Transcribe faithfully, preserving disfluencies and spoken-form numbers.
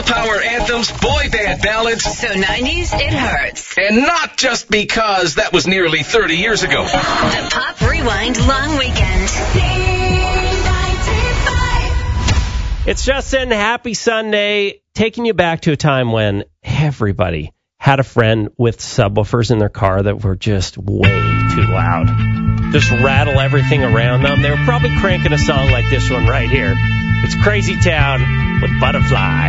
power anthems, boy band ballads. So nineties, it hurts. And not just because that was nearly thirty years ago. The Pop Rewind Long Weekend. It's Justin. Happy Sunday. Taking you back to a time when everybody had a friend with subwoofers in their car that were just way too loud. Just rattle everything around them. They were probably cranking a song like this one right here. It's Crazy Town with Butterfly.